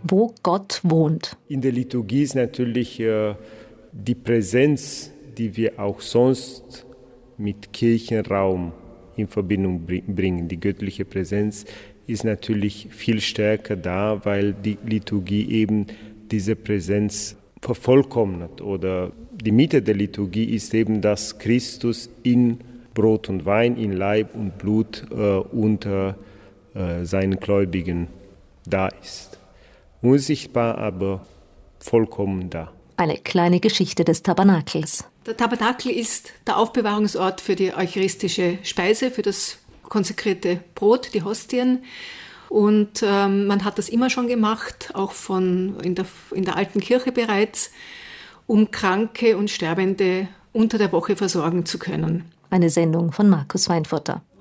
wo Gott wohnt. In der Liturgie ist natürlich die Präsenz, die wir auch sonst mit Kirchenraum in Verbindung bringen. Die göttliche Präsenz ist natürlich viel stärker da, weil die Liturgie eben diese Präsenz vervollkommnet. Oder die Mitte der Liturgie ist eben, dass Christus in Brot und Wein, in Leib und Blut unter seinen Gläubigen da ist. Unsichtbar, aber vollkommen da. Eine kleine Geschichte des Tabernakels. Der Tabernakel ist der Aufbewahrungsort für die eucharistische Speise, für das konsekrierte Brot, die Hostien. Und man hat das immer schon gemacht, auch in der alten Kirche bereits, um Kranke und Sterbende unter der Woche versorgen zu können. Eine Sendung von Markus Weinfurter.